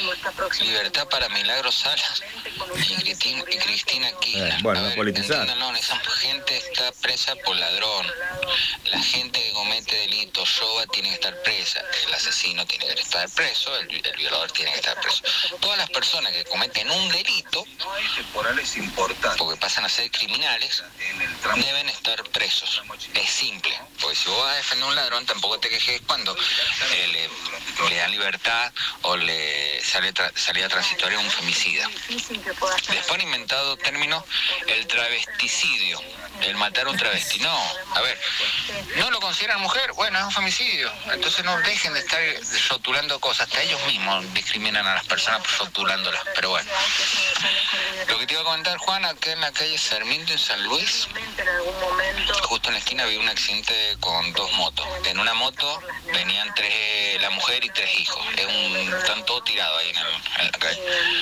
Libertad para Milagros Salas y Cristina Kirchner. Bueno, a ver, politizar. entiéndanlo, esa gente está presa por ladrón. La gente que comete delitos, roba, tiene que estar presa. El asesino tiene que estar preso, el violador tiene que estar preso. Todas las personas que cometen un delito, porque pasan a ser criminales, deben estar presos. Es simple, porque si vos vas a defender a un ladrón, tampoco te quejes cuando le dan libertad o le sale salida transitoria a un femicida. Después han inventado términos, el travesticidio, el matar a un travesti. No, a ver, ¿no lo consideran mujer? Bueno, es un femicidio. Entonces no dejen de estar rotulando cosas. Hasta ellos mismos discriminan a las personas rotulándolas. Pero bueno, lo que te iba a comentar, Juan, acá en la calle Sarmiento, en San Luis, justo en la esquina había un accidente con 2 motos. En una moto venían la mujer y 3 hijos. Están todos tirados ahí en la calle.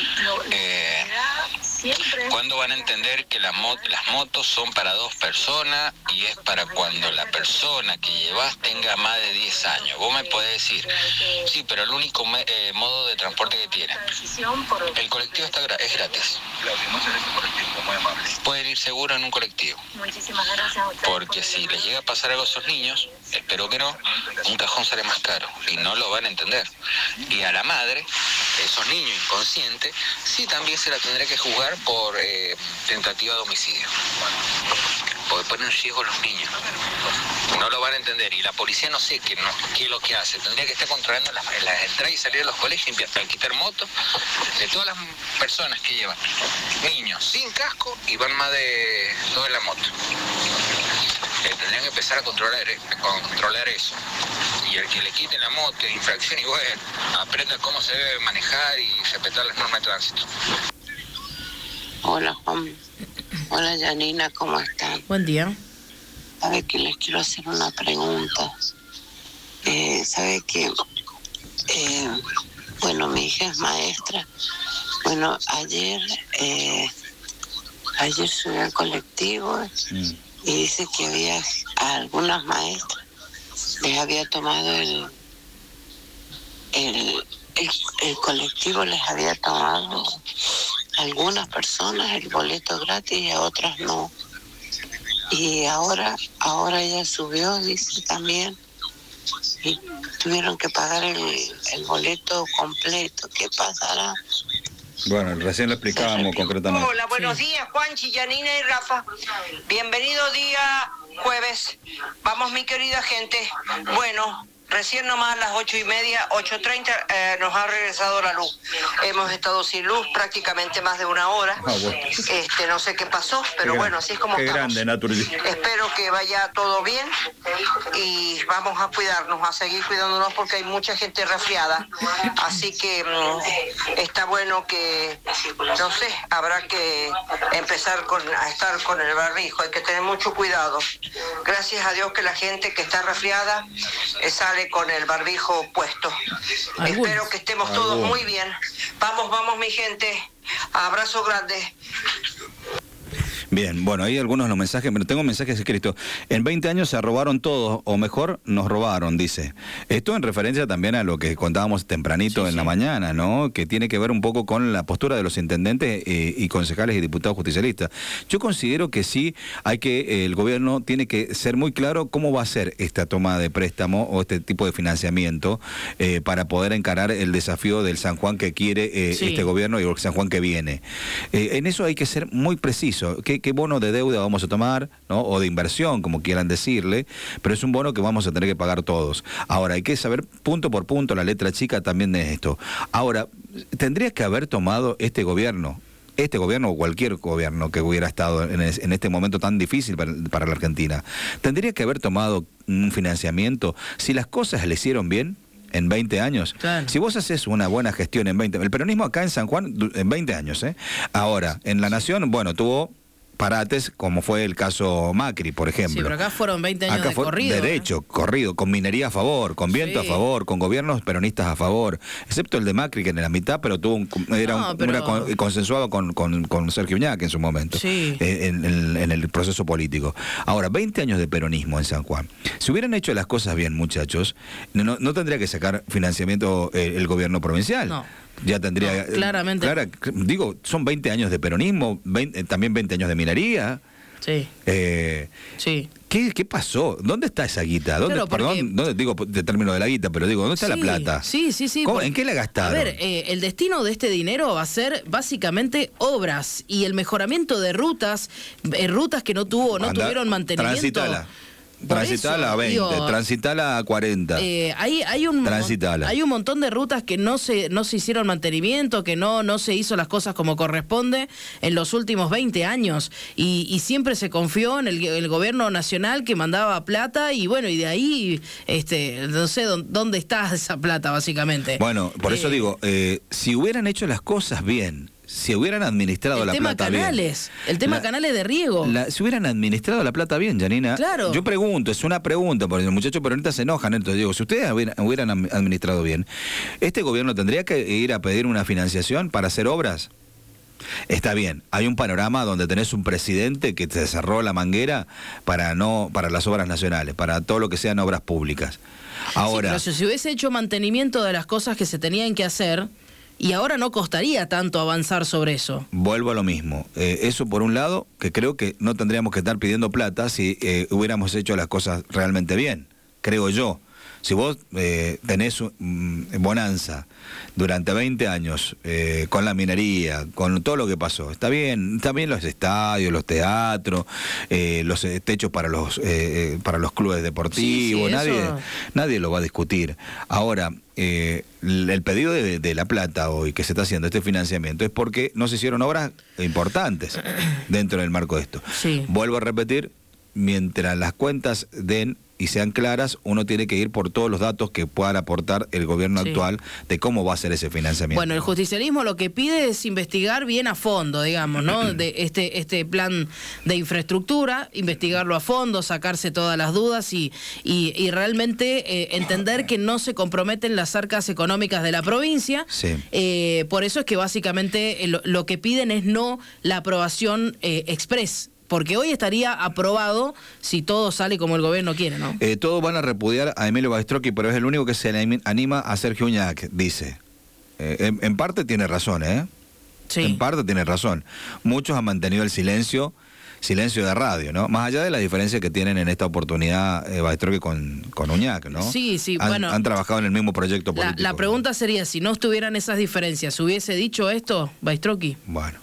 ¿Cuándo van a entender que las motos son para 2 personas y es para cuando la persona que llevas tenga más de 10 años? Vos me podés decir, sí, pero el único modo de transporte que tiene. El colectivo es gratis. Pueden ir seguro en un colectivo. Porque si les llega a pasar algo a esos niños, espero que no, un cajón sale más caro y no lo van a entender. Y a la madre, esos niños inconscientes, sí también se la tendrá que juzgar por tentativa de homicidio. Porque ponen en riesgo a los niños. No lo van a entender. Y la policía no sé qué es lo que hace. Tendría que estar controlando las entradas y salir de los colegios y quitar motos de todas las personas que llevan niños sin casco y van más de 2 en la moto. Tendrían que empezar a controlar eso. Y el que le quiten la moto, infracción, y bueno, aprenda cómo se debe manejar y respetar las normas de tránsito. Hola, Juan. Hola, Janina, ¿cómo están? Buen día. Sabe que les quiero hacer una pregunta. Sabe que, bueno, mi hija es maestra. Bueno, ayer subí al colectivo y dice que había a algunas maestras les había tomado el colectivo, les había tomado a algunas personas el boleto gratis y a otras no. Y ahora ella subió, dice también, y tuvieron que pagar el boleto completo. ¿Qué pasará? Bueno, recién lo explicábamos concretamente. Hola, buenos días, Juanchi, Yanina y Rafa. Bienvenido día jueves. Vamos, mi querida gente. Bueno, recién nomás a las 8:30, 8:30 nos ha regresado la luz. Hemos estado sin luz prácticamente más de 1 hora. Bueno. No sé qué pasó, pero bueno, así es como qué estamos. Grande, Naturally. Espero que vaya todo bien y vamos a cuidarnos, a seguir cuidándonos porque hay mucha gente resfriada. Así que está bueno que, no sé, habrá que empezar a estar con el barbijo. Hay que tener mucho cuidado. Gracias a Dios que la gente que está resfriada sale con el barbijo puesto. Espero que estemos todos muy bien. Vamos, mi gente. Abrazo grande. Bien, bueno, hay algunos de los mensajes, pero tengo mensajes escritos. En 20 años se robaron todos, o mejor, nos robaron, dice. Esto en referencia también a lo que contábamos tempranito en la mañana, ¿no? Que tiene que ver un poco con la postura de los intendentes y concejales y diputados justicialistas. Yo considero que sí, el gobierno tiene que ser muy claro cómo va a ser esta toma de préstamo o este tipo de financiamiento para poder encarar el desafío del San Juan que quiere este gobierno y el San Juan que viene. En eso hay que ser muy preciso. ¿Qué bono de deuda vamos a tomar, ¿no? O de inversión, como quieran decirle, pero es un bono que vamos a tener que pagar todos. Ahora, hay que saber punto por punto la letra chica también de esto. Ahora, tendría que haber tomado este gobierno o cualquier gobierno que hubiera estado en este momento tan difícil para la Argentina, tendría que haber tomado un financiamiento si las cosas le hicieron bien en 20 años. Claro. Si vos haces una buena gestión en 20... El peronismo acá en San Juan en 20 años, ¿eh? Ahora, en La Nación, bueno, tuvo parates, como fue el caso Macri, por ejemplo. Sí, pero acá fueron 20 años de corrido. Derecho, corrido, con minería a favor, con viento a favor, con gobiernos peronistas a favor, excepto el de Macri, que en la mitad, pero era consensuado con Sergio Uñac en su momento, en el proceso político. Ahora, 20 años de peronismo en San Juan. Si hubieran hecho las cosas bien, muchachos, no tendría que sacar financiamiento el gobierno provincial. No. ya tendría... No, claramente. Digo, son 20 años de peronismo, también 20 años de minería. Sí. Sí. ¿Qué pasó? ¿Dónde está esa guita? ¿Dónde, perdón, ¿dónde digo de término de la guita, pero digo, ¿dónde está la plata? Sí. ¿En qué la gastaron? A ver, el destino de este dinero va a ser básicamente obras y el mejoramiento de rutas que no tuvieron mantenimiento. Transitala a 20, transitala a 40. Hay un montón de rutas que no se hicieron mantenimiento, que no se hizo las cosas como corresponde en los últimos 20 años. Y siempre se confió en el gobierno nacional que mandaba plata y bueno, y de ahí no sé dónde está esa plata básicamente. Bueno, por eso digo, si hubieran hecho las cosas bien, si hubieran administrado la plata canales, bien. El tema canales de riego. Si hubieran administrado la plata bien, Janina. Claro. Yo pregunto, es una pregunta, porque los muchachos peronistas se enojan. Entonces digo, si ustedes hubieran administrado bien, ¿este gobierno tendría que ir a pedir una financiación para hacer obras? Está bien, hay un panorama donde tenés un presidente que te cerró la manguera para las obras nacionales, para todo lo que sean obras públicas. Ahora, sí, pero si hubiese hecho mantenimiento de las cosas que se tenían que hacer... Y ahora no costaría tanto avanzar sobre eso. Vuelvo a lo mismo. Eso por un lado, que creo que no tendríamos que estar pidiendo plata si hubiéramos hecho las cosas realmente bien, creo yo. Si vos tenés bonanza durante 20 años con la minería, con todo lo que pasó, está bien los estadios, los teatros, los techos para los clubes deportivos, nadie lo va a discutir. Ahora, el pedido de la plata hoy que se está haciendo, este financiamiento, es porque no se hicieron obras importantes dentro del marco de esto. Sí. Vuelvo a repetir, mientras las cuentas den y sean claras, uno tiene que ir por todos los datos que puedan aportar el gobierno actual de cómo va a ser ese financiamiento. Bueno, el justicialismo lo que pide es investigar bien a fondo, digamos, ¿no? De este plan de infraestructura, investigarlo a fondo, sacarse todas las dudas y realmente entender que no se comprometen las arcas económicas de la provincia. Sí. Por eso es que básicamente lo que piden es no la aprobación express. Porque hoy estaría aprobado si todo sale como el gobierno quiere, ¿no? Todos van a repudiar a Emilio Baistrocchi, pero es el único que se anima a Sergio Uñac, dice. En parte tiene razón, ¿eh? Sí. En parte tiene razón. Muchos han mantenido el silencio de radio, ¿no? Más allá de la diferencia que tienen en esta oportunidad Baistrocchi con Uñac, ¿no? Sí, bueno. Han trabajado en el mismo proyecto político. La pregunta sería, si no estuvieran esas diferencias, ¿hubiese dicho esto Baistrocchi? Bueno.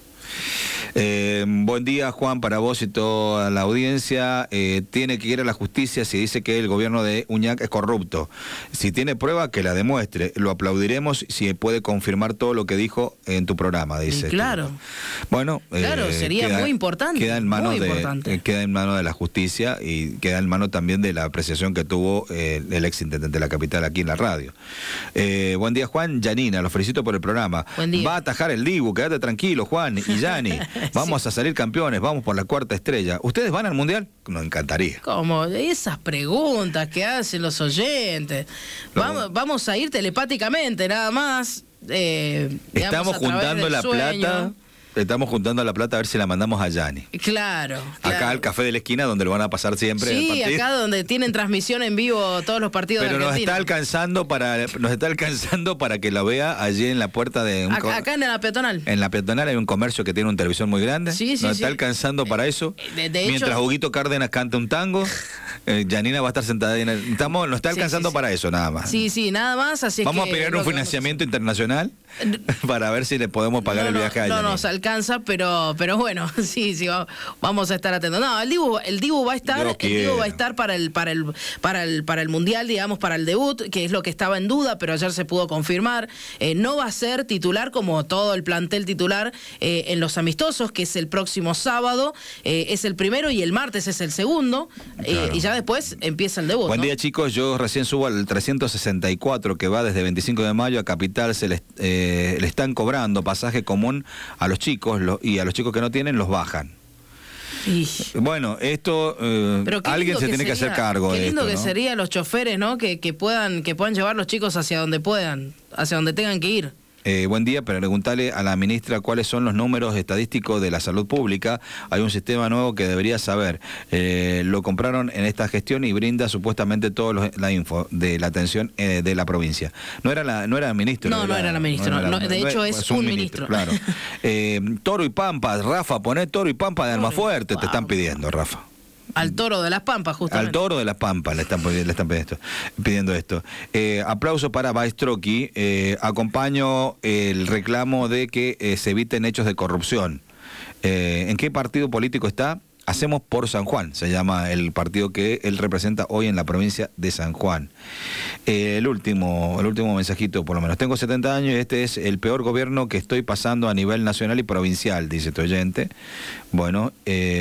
Buen día, Juan, para vos y toda la audiencia. Tiene que ir a la justicia si dice que el gobierno de Uñac es corrupto. Si tiene prueba, que la demuestre. Lo aplaudiremos si puede confirmar todo lo que dijo en tu programa, dice. Y claro. Bueno, claro, sería muy importante. Queda en manos de la justicia y queda en manos también de la apreciación que tuvo el exintendente de la capital aquí en la radio. Buen día, Juan. Janina, los felicito por el programa. Buen día. Va a atajar el Dibu, quédate tranquilo, Juan y Yani. Vamos a salir campeones, vamos por la cuarta estrella. ¿Ustedes van al Mundial? Nos encantaría. Como esas preguntas que hacen los oyentes. Vamos a ir telepáticamente, nada más. Estamos juntando la plata. Estamos juntando la plata a ver si la mandamos a Yani. Claro. Acá al Café de la Esquina, donde lo van a pasar siempre. Sí, acá donde tienen transmisión en vivo todos los partidos de Argentina. Pero nos está alcanzando para que lo vea allí en la puerta de... Acá en la peatonal. En la peatonal hay un comercio que tiene una televisión muy grande. Sí, nos está alcanzando para eso. Mientras Huguito Cárdenas canta un tango, Janina va a estar sentada ahí nos está alcanzando para eso, nada más. Sí, nada más. Así vamos a pedir un financiamiento internacional para ver si le podemos pagar el viaje a Janina. No nos alcanza, pero bueno, sí, vamos a estar atentos. No, el Dibu va a estar para el Mundial, digamos, para el debut, que es lo que estaba en duda, pero ayer se pudo confirmar. No va a ser titular como todo el plantel titular en los amistosos, que es el próximo sábado, es el primero y el martes es el segundo, claro. Y ya después empieza el debut. Buen día, chicos, yo recién subo al 364 que va desde 25 de mayo a Capital. Le están cobrando pasaje común a los chicos y a los chicos que no tienen los bajan. Bueno, esto alguien se tiene que hacer cargo de esto. Qué lindo que sería los choferes, ¿no? Que puedan llevar los chicos hacia donde puedan, hacia donde tengan que ir. Buen día, preguntale a la ministra cuáles son los números estadísticos de la salud pública. Hay un sistema nuevo que debería saber. Lo compraron en esta gestión y brinda supuestamente toda la info de la atención de la provincia. No era ministro. No era la ministra. De hecho es un ministro. Claro. Toro y Pampa, Rafa, poné Toro y Pampa de Almafuerte, te están pidiendo, Rafa. Al Toro de las Pampas, justamente. Al Toro de las Pampas le están pidiendo esto. Aplauso para Baestroqui. Acompaño el reclamo de que se eviten hechos de corrupción. ¿En qué partido político está? Hacemos por San Juan, se llama el partido que él representa hoy en la provincia de San Juan. El último mensajito, por lo menos. Tengo 70 años y este es el peor gobierno que estoy pasando a nivel nacional y provincial, dice este oyente. Bueno,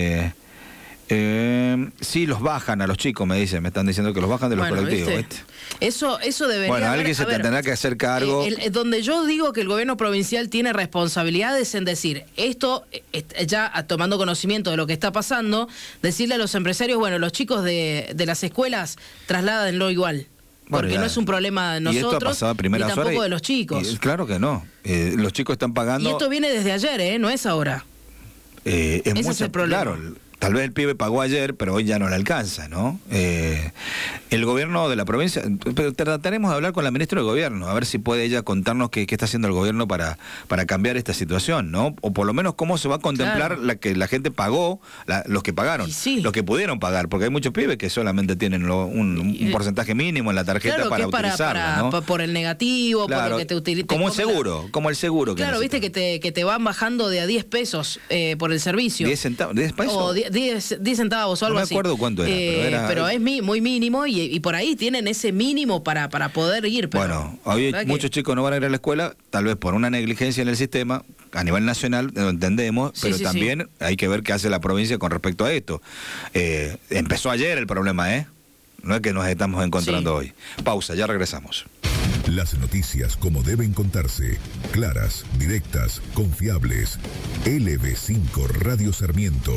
sí, los bajan a los chicos, me están diciendo que los bajan de los colectivos. ¿Viste? Eso debería... Bueno, alguien se tendrá que hacer cargo. Donde yo digo que el gobierno provincial tiene responsabilidades en decir, esto, ya tomando conocimiento de lo que está pasando, decirle a los empresarios, bueno, los chicos de las escuelas, trasládenlo igual. Porque no es un problema de nosotros, y esto ha pasado a primeras ni tampoco horas de los chicos. Claro que no. Los chicos están pagando... Y esto viene desde ayer, no es ahora. Ese es el problema. Claro, tal vez el pibe pagó ayer, pero hoy ya no le alcanza, ¿no? El gobierno de la provincia, pero trataremos de hablar con la ministra de Gobierno, a ver si puede ella contarnos qué está haciendo el gobierno para cambiar esta situación, ¿no? O por lo menos cómo se va a contemplar que la gente pagó, los que pagaron, los que pudieron pagar, porque hay muchos pibes que solamente tienen un porcentaje mínimo en la tarjeta para utilizarla, ¿no? Por el negativo, por lo que te utiliza. Como el seguro. Claro, viste que te van bajando de a 10 pesos por el servicio. 10 centavos, 10 pesos. O 10 centavos o algo así. No me acuerdo cuánto era. Pero es muy mínimo y por ahí tienen ese mínimo para poder ir. Pero bueno, hoy muchos chicos no van a ir a la escuela, tal vez por una negligencia en el sistema, a nivel nacional, lo entendemos, pero también hay que ver qué hace la provincia con respecto a esto. Empezó ayer el problema, no es que nos estamos encontrando hoy. Pausa, ya regresamos. Las noticias como deben contarse, claras, directas, confiables. LB5 Radio Sarmiento.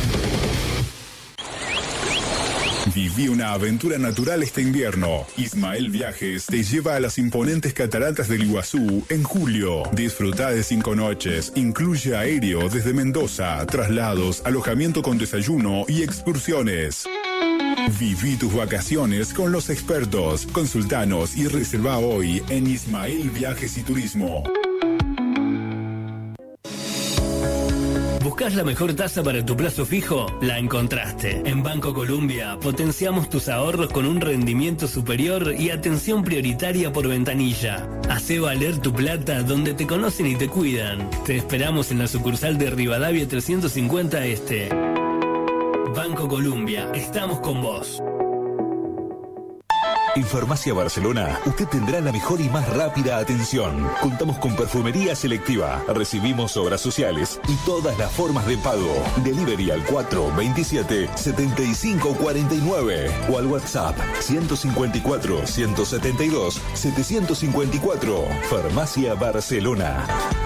Viví una aventura natural este invierno. Ismael Viajes te lleva a las imponentes cataratas del Iguazú en julio. Disfruta de 5 noches, incluye aéreo desde Mendoza, traslados, alojamiento con desayuno y excursiones. Viví tus vacaciones con los expertos. Consultanos y reserva hoy en Ismael Viajes y Turismo. ¿Buscas la mejor tasa para tu plazo fijo? La encontraste. En Banco Colombia potenciamos tus ahorros con un rendimiento superior y atención prioritaria por ventanilla. Hacé valer tu plata donde te conocen y te cuidan. Te esperamos en la sucursal de Rivadavia 350 Este. Banco Colombia, estamos con vos. En Farmacia Barcelona, usted tendrá la mejor y más rápida atención. Contamos con perfumería selectiva, recibimos obras sociales y todas las formas de pago. Delivery al 427-7549 o al WhatsApp 154-172-754. Farmacia Barcelona.